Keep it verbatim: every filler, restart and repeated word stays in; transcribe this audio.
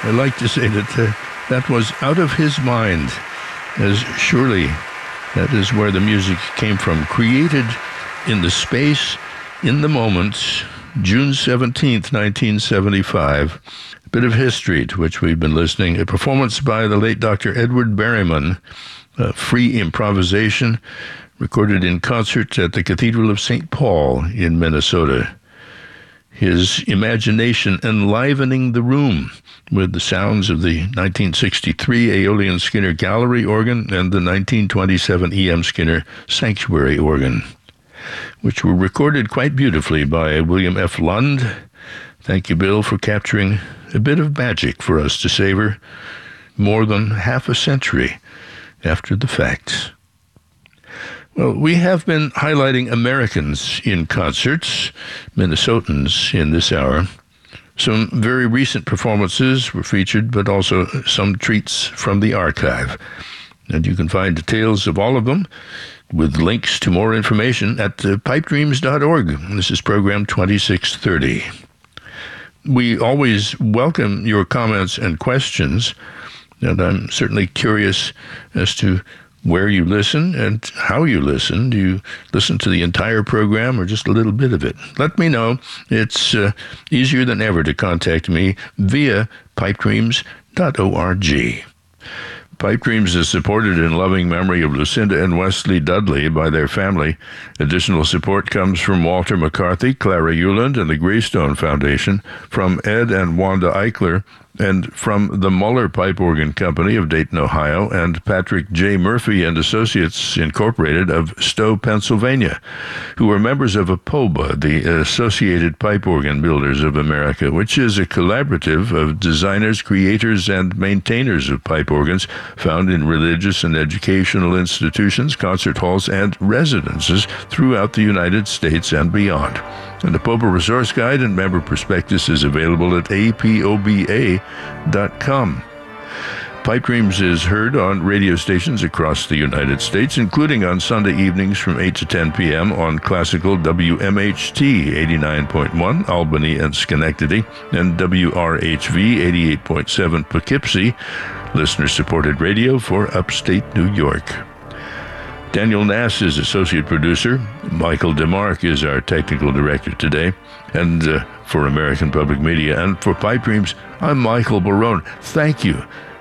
I like to say that uh, that was out of his mind, as surely that is where the music came from. Created in the space, in the moment, June seventeenth, nineteen seventy-five. A bit of history to which we've been listening. A performance by the late Doctor Edward Berryman, uh, free improvisation, recorded in concert at the Cathedral of Saint Paul in Minnesota. His imagination enlivening the room with the sounds of the nineteen sixty-three Aeolian Skinner Gallery organ and the nineteen twenty-seven E M Skinner Sanctuary organ, which were recorded quite beautifully by William F. Lund. Thank you, Bill, for capturing a bit of magic for us to savor more than half a century after the fact. Well, we have been highlighting Americans in concerts, Minnesotans in this hour. Some very recent performances were featured, but also some treats from the archive. And you can find details of all of them with links to more information at uh, pipe dreams dot org. This is program twenty-six thirty. We always welcome your comments and questions, and I'm certainly curious as to where you listen and how you listen. Do you listen to the entire program or just a little bit of it? Let me know. It's uh, easier than ever to contact me via pipe dreams dot org. Pipe Dreams is supported in loving memory of Lucinda and Wesley Dudley by their family. Additional support comes from Walter McCarthy, Clara Euland, and the Greystone Foundation, from Ed and Wanda Eichler, and from the Muller Pipe Organ Company of Dayton, Ohio, and Patrick J. Murphy and Associates Incorporated of Stowe, Pennsylvania, who are members of APOBA, the Associated Pipe Organ Builders of America, which is a collaborative of designers, creators, and maintainers of pipe organs found in religious and educational institutions, concert halls, and residences throughout the United States and beyond. And the APOBA Resource Guide and Member Prospectus is available at A P O B A dot com. Pipe Dreams is heard on radio stations across the United States, including on Sunday evenings from eight to ten p.m. on classical W M H T eighty-nine point one, Albany and Schenectady, and W R H V eighty-eight point seven, Poughkeepsie, listener-supported radio for upstate New York. Daniel Nass is associate producer. Michael DeMarc is our technical director today. And uh, for American Public Media and for Pipe Dreams, I'm Michael Barone. Thank you